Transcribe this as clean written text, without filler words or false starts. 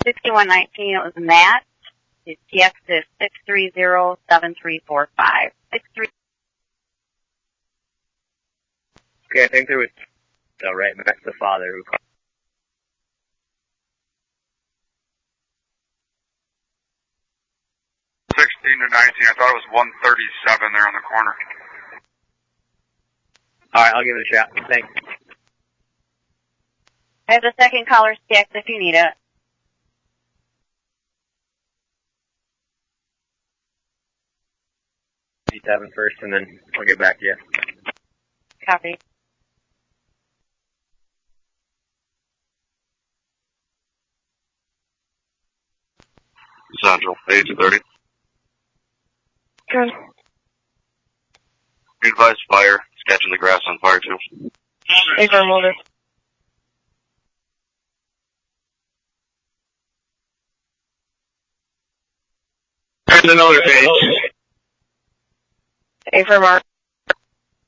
6119, it was Matt. His TX is 630-7345. 63. Okay, I think there was, right, Matt's the father who called. 16 to 19, I thought it was 137 there on the corner. Alright, I'll give it a shot. Thanks. I have the second caller's TX if you need it. G7 first, and then I'll get back to you. Copy. Central, 8 to 30. Good. Be advised, fire. It's catching the grass on fire, too. Affirm, over. There's another page. Affirm, Mark.